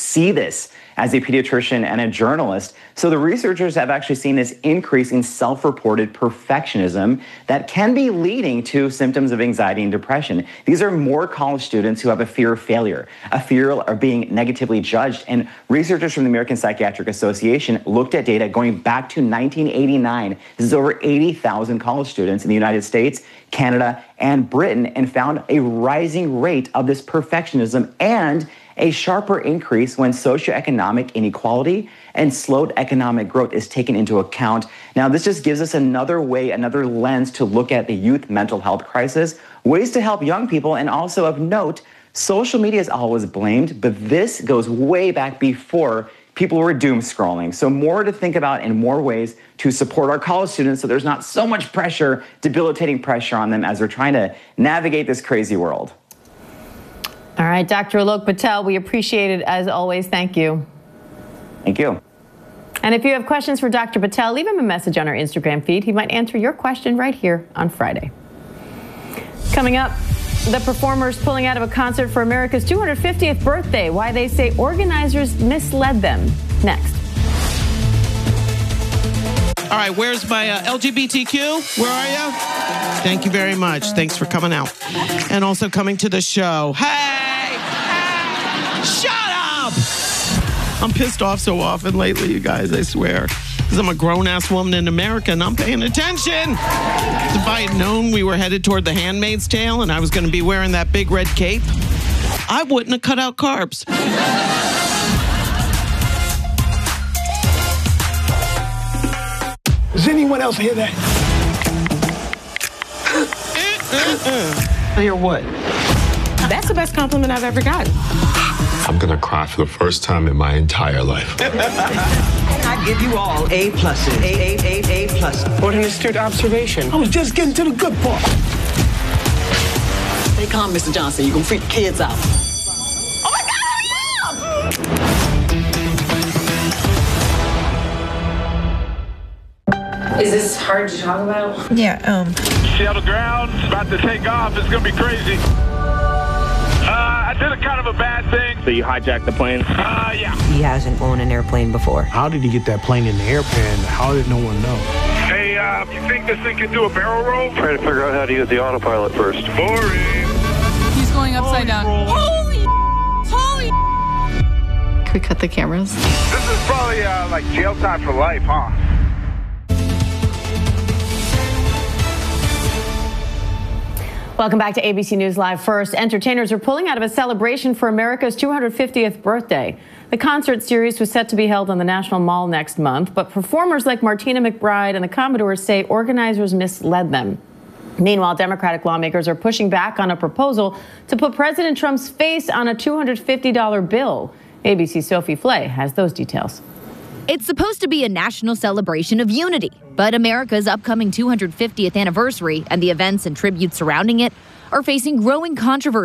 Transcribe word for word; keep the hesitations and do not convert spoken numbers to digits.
see this as a pediatrician and a journalist. So the researchers have actually seen this increase in self-reported perfectionism that can be leading to symptoms of anxiety and depression. These are more college students who have a fear of failure, a fear of being negatively judged. And researchers from the American Psychiatric Association looked at data going back to nineteen eighty-nine. This is over eighty thousand college students in the United States, Canada, and Britain, and found a rising rate of this perfectionism and a sharper increase when socioeconomic inequality and slowed economic growth is taken into account. Now, this just gives us another way, another lens to look at the youth mental health crisis, ways to help young people, and also of note, social media is always blamed, but this goes way back before people were doom scrolling. So more to think about and more ways to support our college students so there's not so much pressure, debilitating pressure on them as they're trying to navigate this crazy world. All right, Doctor Alok Patel, we appreciate it as always. Thank you. Thank you. And if you have questions for Doctor Patel, leave him a message on our Instagram feed. He might answer your question right here on Friday. Coming up, the performers pulling out of a concert for America's two hundred fiftieth birthday, why they say organizers misled them. Next. All right, where's my uh, L G B T Q? Where are you? Thank you very much. Thanks for coming out. And also coming to the show. Hey! Hey! Shut up! I'm pissed off so often lately, you guys, I swear. Because I'm a grown-ass woman in America and I'm paying attention. If I had known we were headed toward The Handmaid's Tale and I was going to be wearing that big red cape, I wouldn't have cut out carbs. Does anyone else hear that? Hear what? That's the best compliment I've ever gotten. I'm gonna cry for the first time in my entire life. I give you all A pluses. A, A, A, A plus. What an astute observation. I was just getting to the good part. Stay calm, Mister Johnson. You're gonna freak the kids out. Oh my God, hurry up! Is this hard to talk about? Yeah, um. See how the ground's about to take off. It's gonna be crazy. Uh, I did a kind of a bad thing. So you hijacked the plane? Uh, yeah. He hasn't owned an airplane before. How did he get that plane in the airplane? How did no one know? Hey, uh, you think this thing can do a barrel roll? Trying to figure out how to use the autopilot first. Boring. He's going upside down. Holy, holy. Can we cut the cameras? This is probably, uh, like jail time for life, huh? Welcome back to A B C News Live. First, entertainers are pulling out of a celebration for America's two hundred fiftieth birthday. The concert series was set to be held on the National Mall next month, but performers like Martina McBride and the Commodores say organizers misled them. Meanwhile, Democratic lawmakers are pushing back on a proposal to put President Trump's face on a two hundred fifty dollar bill. A B C's Sophie Flay has those details. It's supposed to be a national celebration of unity, but America's upcoming two hundred fiftieth anniversary and the events and tributes surrounding it are facing growing controversy.